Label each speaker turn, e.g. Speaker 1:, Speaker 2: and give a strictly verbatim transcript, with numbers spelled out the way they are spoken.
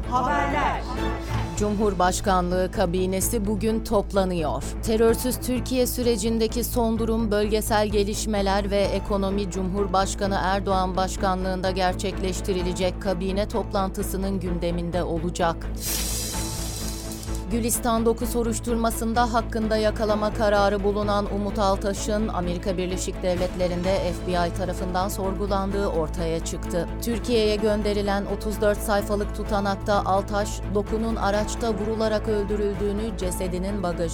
Speaker 1: Haberler.
Speaker 2: Cumhurbaşkanlığı kabinesi bugün toplanıyor. Terörsüz Türkiye sürecindeki son durum, bölgesel gelişmeler ve ekonomi Cumhurbaşkanı Erdoğan başkanlığında gerçekleştirilecek kabine toplantısının gündeminde olacak. Gülistan dokuz soruşturmasında hakkında yakalama kararı bulunan Umut Altaş'ın Amerika Birleşik Devletleri'nde F B I tarafından sorgulandığı ortaya çıktı. Türkiye'ye gönderilen otuz dört sayfalık tutanakta Altaş, Doku'nun araçta vurularak öldürüldüğünü, cesedinin bagajı